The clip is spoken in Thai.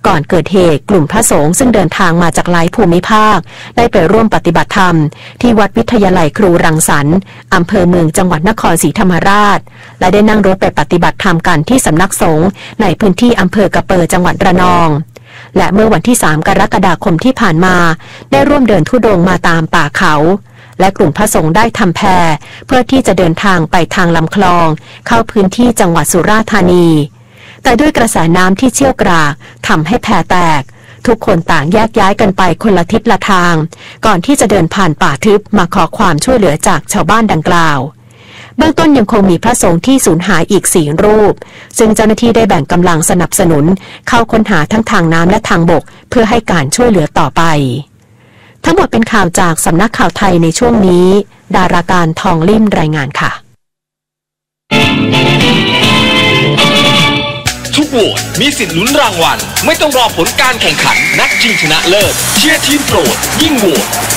ก่อนเกิดเหตุกลุ่มพระสงฆ์ซึ่งเดินทางมาจากหลายภูมิภาคได้ไปร่วมปฏิบัติธรรมที่วัดวิทยาลัยครูรังสรรค์อำเภอเมืองจังหวัดนครศรีธรรมราชและได้นั่งรถไปปฏิบัติธรรมกันที่สำนักสงฆ์ในพื้นที่อำเภอกระเปอจังหวัดระนองและเมื่อวันที่3กรกฎาคมที่ผ่านมาได้ร่วมเดินธุดงค์มาตามป่าเขาและกลุ่มพระสงฆ์ได้ทำแพเพื่อที่จะเดินทางไปทางลำคลองเข้าพื้นที่จังหวัดสุราษฎร์ธานีแต่ด้วยกระแสน้ำที่เชี่ยวกรากทำให้แพแตกทุกคนต่างแยกย้ายกันไปคนละทิศละทางก่อนที่จะเดินผ่านป่าทึบมาขอความช่วยเหลือจากชาวบ้านดังกล่าวเบื้องต้นยังคงมีพระสงฆ์ที่สูญหายอีก4รูปซึ่งเจ้าหน้าที่ได้แบ่งกำลังสนับสนุนเข้าค้นหาทั้งทางน้ำและทางบกเพื่อให้การช่วยเหลือต่อไปทั้งหมดเป็นข่าวจากสำนักข่าวไทยในช่วงนี้ดาราการทองลิ่มรายงานค่ะทุกโหวตมีสิทธิ์ลุ้นรางวัลไม่ต้องรอผลการแข่งขันนัดชิงชนะเลิศเชียร์ทีมโปรดยิ่งโหวต